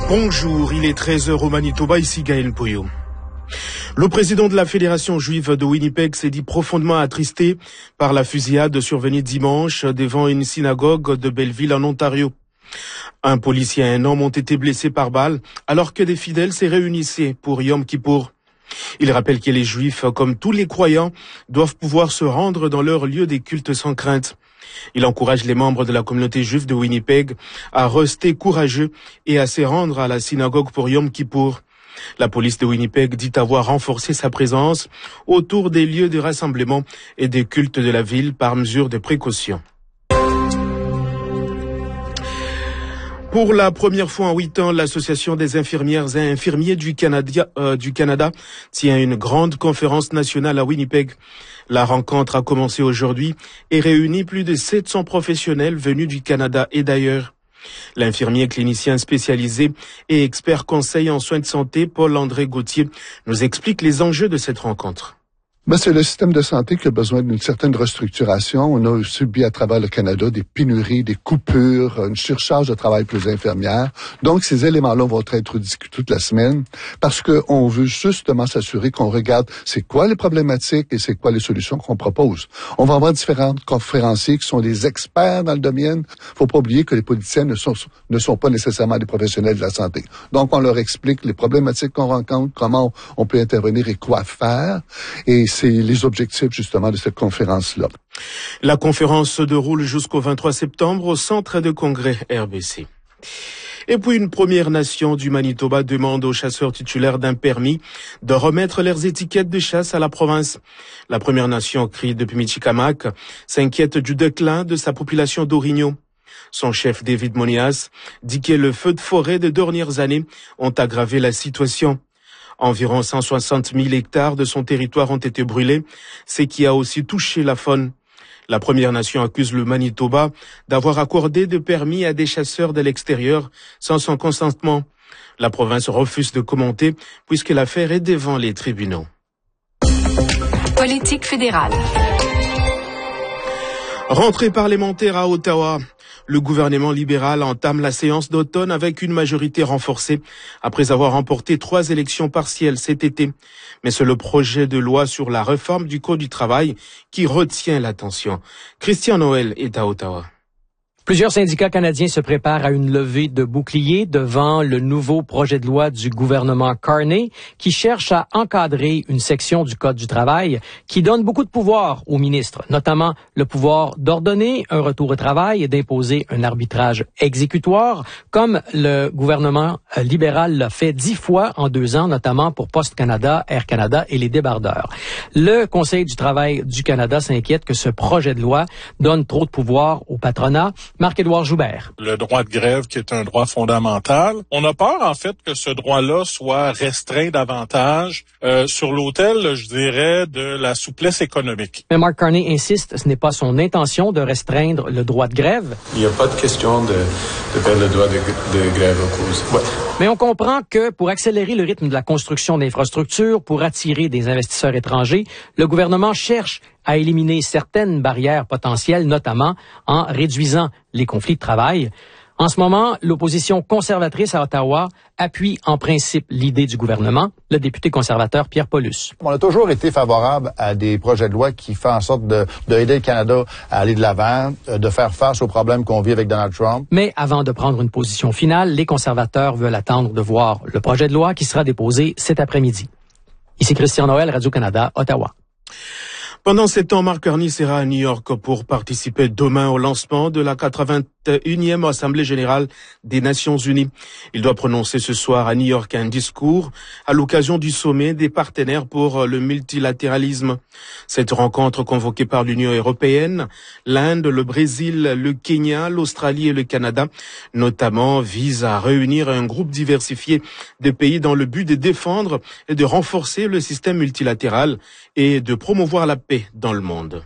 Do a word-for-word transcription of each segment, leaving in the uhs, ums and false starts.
Bonjour, il est treize heures au Manitoba, ici Gaël Poyo. Le président de la Fédération juive de Winnipeg s'est dit profondément attristé par la fusillade survenue dimanche devant une synagogue de Belleville en Ontario. Un policier et un homme ont été blessés par balle alors que des fidèles se réunissaient pour Yom Kippour. Il rappelle que les juifs, comme tous les croyants, doivent pouvoir se rendre dans leur lieu des cultes sans crainte. Il encourage les membres de la communauté juive de Winnipeg à rester courageux et à se rendre à la synagogue pour Yom Kippour. La police de Winnipeg dit avoir renforcé sa présence autour des lieux de rassemblement et des cultes de la ville par mesure de précaution. Pour la première fois en huit ans, l'Association des infirmières et infirmiers du Canada, euh, du Canada tient une grande conférence nationale à Winnipeg. La rencontre a commencé aujourd'hui et réunit plus de sept cents professionnels venus du Canada et d'ailleurs. L'infirmier clinicien spécialisé et expert conseil en soins de santé, Paul-André Gauthier, nous explique les enjeux de cette rencontre. Ben, c'est le système de santé qui a besoin d'une certaine restructuration. On a subi à travers le Canada des pénuries, des coupures, une surcharge de travail pour les infirmières. Donc, ces éléments-là vont être discutés toute la semaine parce qu'on veut justement s'assurer qu'on regarde c'est quoi les problématiques et c'est quoi les solutions qu'on propose. On va avoir différents conférenciers qui sont des experts dans le domaine. Faut pas oublier que les politiciens ne sont, ne sont pas nécessairement des professionnels de la santé. Donc, on leur explique les problématiques qu'on rencontre, comment on peut intervenir et quoi faire. Et c'est les objectifs, justement, de cette conférence-là. La conférence se déroule jusqu'au vingt-trois septembre au Centre de congrès R B C. Et puis une Première Nation du Manitoba demande aux chasseurs titulaires d'un permis de remettre leurs étiquettes de chasse à la province. La Première Nation, crie depuis Michikamak, s'inquiète du déclin de sa population d'orignaux. Son chef David Monias dit que le feu de forêt des dernières années ont aggravé la situation. Environ cent soixante mille hectares de son territoire ont été brûlés, ce qui a aussi touché la faune. La Première Nation accuse le Manitoba d'avoir accordé des permis à des chasseurs de l'extérieur sans son consentement. La province refuse de commenter puisque l'affaire est devant les tribunaux. Politique fédérale. Rentrée parlementaire à Ottawa. Le gouvernement libéral entame la séance d'automne avec une majorité renforcée après avoir remporté trois élections partielles cet été. Mais c'est le projet de loi sur la réforme du Code du travail qui retient l'attention. Christian Noël est à Ottawa. Plusieurs syndicats canadiens se préparent à une levée de boucliers devant le nouveau projet de loi du gouvernement Carney qui cherche à encadrer une section du Code du travail qui donne beaucoup de pouvoir aux ministres, notamment le pouvoir d'ordonner un retour au travail et d'imposer un arbitrage exécutoire, comme le gouvernement libéral l'a fait dix fois en deux ans, notamment pour Post Canada, Air Canada et les débardeurs. Le Conseil du travail du Canada s'inquiète que ce projet de loi donne trop de pouvoir au patronat. Marc-Édouard Joubert. Le droit de grève qui est un droit fondamental. On a peur, en fait, que ce droit-là soit restreint davantage euh, sur l'autel, je dirais, de la souplesse économique. Mais Mark Carney insiste, ce n'est pas son intention de restreindre le droit de grève. Il n'y a pas de question de, de perdre le droit de, de grève à cause. Ouais. Mais on comprend que pour accélérer le rythme de la construction d'infrastructures, pour attirer des investisseurs étrangers, le gouvernement cherche à éliminer certaines barrières potentielles, notamment en réduisant les conflits de travail. En ce moment, l'opposition conservatrice à Ottawa appuie en principe l'idée du gouvernement, le député conservateur Pierre Paulus. On a toujours été favorable à des projets de loi qui font en sorte de, de aider le Canada à aller de l'avant, de faire face aux problèmes qu'on vit avec Donald Trump. Mais avant de prendre une position finale, les conservateurs veulent attendre de voir le projet de loi qui sera déposé cet après-midi. Ici Christian Noël, Radio-Canada, Ottawa. Pendant ce temps, Mark Carney sera à New York pour participer demain au lancement de la quatre-vingt-unième Assemblée générale des Nations unies. Il doit prononcer ce soir à New York un discours à l'occasion du sommet des partenaires pour le multilatéralisme. Cette rencontre convoquée par l'Union européenne, l'Inde, le Brésil, le Kenya, l'Australie et le Canada, notamment, vise à réunir un groupe diversifié de pays dans le but de défendre et de renforcer le système multilatéral et de promouvoir la paix dans le monde.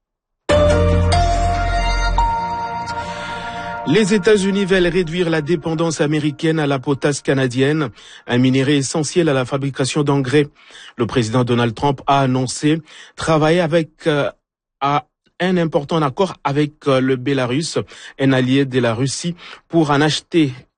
Les États-Unis veulent réduire la dépendance américaine à la potasse canadienne, un minerai essentiel à la fabrication d'engrais. Le président Donald Trump a annoncé travailler avec euh, à un important accord avec euh, le Bélarus, un allié de la Russie, pour en acheter